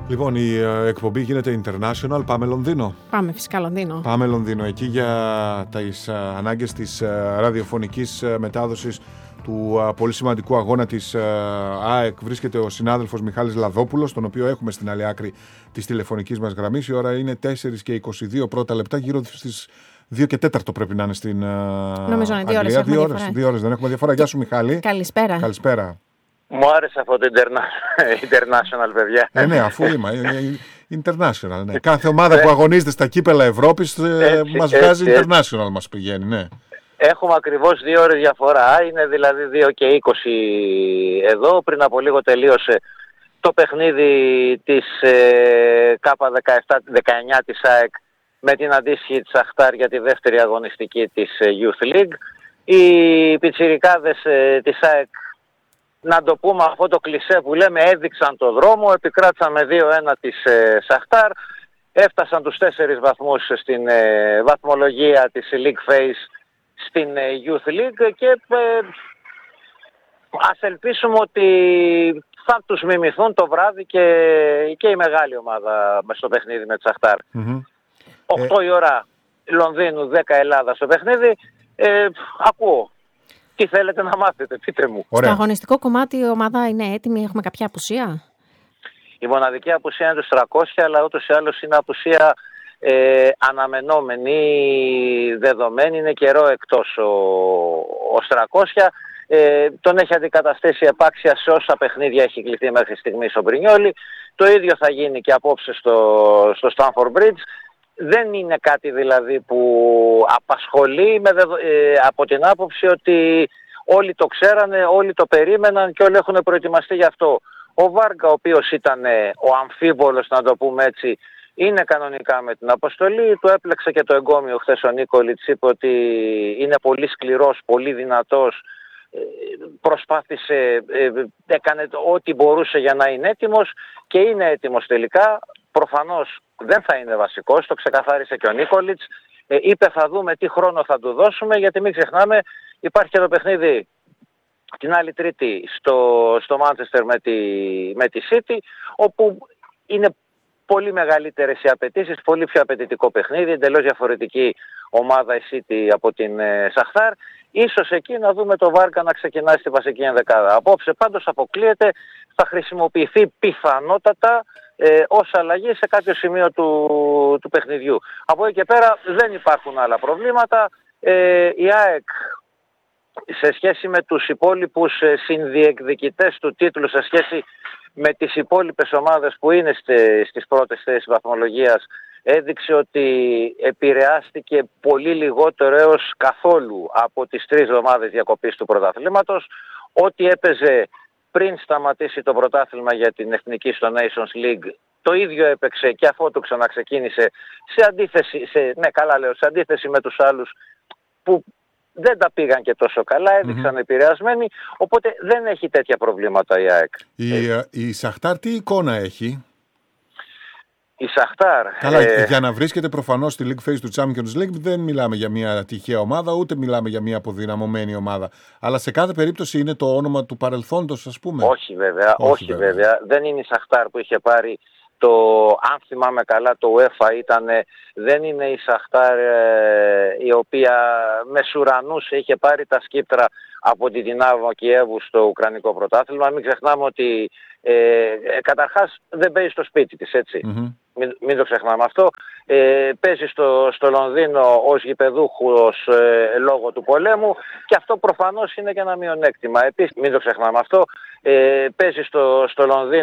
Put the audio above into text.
Λοιπόν, η εκπομπή γίνεται international. Πάμε Λονδίνο. Πάμε φυσικά Λονδίνο. Πάμε Λονδίνο. Εκεί για τις ανάγκες της ραδιοφωνικής μετάδοσης του πολύ σημαντικού αγώνα της ΑΕΚ βρίσκεται ο συνάδελφος Μιχάλης Λαδόπουλος, τον οποίο έχουμε στην άλλη άκρη της τηλεφωνικής μας γραμμής. Η ώρα είναι 4:22 πρώτα λεπτά, γύρω στις 2 και 4 πρέπει να είναι στην νομίζω είναι 2 ώρες. 2 ώρες δεν έχουμε διαφορά. Γεια σου Μιχάλη. Καλησπέρα. Καλησπέρα. Μου άρεσε αυτό το international, παιδιά. Ναι, αφού είμαι international. Ναι. Κάθε ομάδα που αγωνίζεται στα κύπελα Ευρώπης μας βγάζει international, μας πηγαίνει. Ναι. Έχουμε ακριβώς 2 ώρες διαφορά. Είναι δηλαδή 2 και 20 εδώ. Πριν από λίγο τελείωσε το παιχνίδι της K19 της ΑΕΚ με την αντίστοιχη της Σαχτάρ για τη δεύτερη αγωνιστική της Youth League. Οι πιτσιρικάδες της ΑΕΚ, να το πούμε αυτό το κλισέ που λέμε, έδειξαν το δρόμο, επικράτησαν με 2-1 της Σαχτάρ, έφτασαν τους 4 βαθμούς στην βαθμολογία της League Phase στην Youth League και ας ελπίσουμε ότι θα τους μιμηθούν το βράδυ και η μεγάλη ομάδα στο παιχνίδι με τη Σαχτάρ. 8 η ώρα Λονδίνου, 10 Ελλάδα στο παιχνίδι. Ακούω. Τι θέλετε να μάθετε, πείτε μου. Στο αγωνιστικό κομμάτι η ομάδα είναι έτοιμη, έχουμε κάποια απουσία? Η μοναδική απουσία είναι τους 300, αλλά ούτως ή άλλως είναι απουσία αναμενόμενη, δεδομένη, είναι καιρό εκτός ο Στρακόσια. Τον έχει αντικαταστήσει επάξια σε όσα παιχνίδια έχει κληθεί μέχρι στιγμής ο Μπρινιόλι. Το ίδιο θα γίνει και απόψε στο Stamford Bridge. Δεν είναι κάτι δηλαδή που απασχολεί από την άποψη ότι όλοι το ξέρανε, όλοι το περίμεναν και όλοι έχουν προετοιμαστεί γι' αυτό. Ο Βάργα, ο οποίος ήταν ο αμφίβολος, να το πούμε έτσι, είναι κανονικά με την αποστολή. Του έπλεξε και το εγκόμιο χθες ο Νίκολιτς, είπε ότι είναι πολύ σκληρός, πολύ δυνατός. Προσπάθησε, έκανε ό,τι μπορούσε για να είναι έτοιμος και είναι έτοιμος τελικά. Προφανώς δεν θα είναι βασικός, το ξεκαθάρισε και ο Νίκολιτς. Είπε θα δούμε τι χρόνο θα του δώσουμε, γιατί μην ξεχνάμε υπάρχει και το παιχνίδι την άλλη Τρίτη στο Μάντσεστερ με τη City, όπου είναι πολύ μεγαλύτερες οι απαιτήσεις, πολύ πιο απαιτητικό παιχνίδι, εντελώς διαφορετική ομάδα η City από την Σαχτάρ. Ίσως εκεί να δούμε το Βάρκα να ξεκινάει στη βασική ενδεκάδα. Απόψε πάντως αποκλείεται, θα χρησιμοποιηθεί πιθανότατα ως αλλαγή σε κάποιο σημείο του παιχνιδιού. Από εκεί και πέρα δεν υπάρχουν άλλα προβλήματα. Η ΑΕΚ σε σχέση με τους υπόλοιπους συνδιεκδικητές του τίτλου, σε σχέση με τις υπόλοιπες ομάδες που είναι στις πρώτες θέσεις βαθμολογίας, έδειξε ότι επηρεάστηκε πολύ λιγότερο έως καθόλου από τις 3 εβδομάδες διακοπής του πρωταθλήματος. Ό,τι έπαιζε πριν σταματήσει το πρωτάθλημα για την εθνική στο Nations League, το ίδιο έπαιξε και αφού το ξαναξεκίνησε, σε αντίθεση με τους άλλους που δεν τα πήγαν και τόσο καλά, έδειξαν επηρεασμένοι, οπότε δεν έχει τέτοια προβλήματα η ΑΕΚ. Η Σαχτάρ τι εικόνα έχει? Η Σαχτάρ... Καλά, για να βρίσκεται προφανώς στη League Phase του Champions League δεν μιλάμε για μια τυχαία ομάδα, ούτε μιλάμε για μια αποδυναμωμένη ομάδα. Αλλά σε κάθε περίπτωση είναι το όνομα του παρελθόντος, ας πούμε. Όχι βέβαια. Δεν είναι η Σαχτάρ που είχε πάρει αν θυμάμαι καλά το UEFA δεν είναι η Σαχτάρ η οποία με σουρανούς είχε πάρει τα σκύπτρα από τη Δυνάμο Κιέβου στο Ουκρανικό πρωτάθλημα. Μην ξεχνάμε ότι καταρχάς δεν παίζει στο σπίτι της, έτσι. Μην το ξεχνάμε αυτό. Παίζει στο Λονδίνο ως γηπεδούχος λόγω του πολέμου και αυτό προφανώς είναι και ένα μειονέκτημα. Επίσης, μην το ξεχνάμε αυτό. Παίζει στο Λονδίνο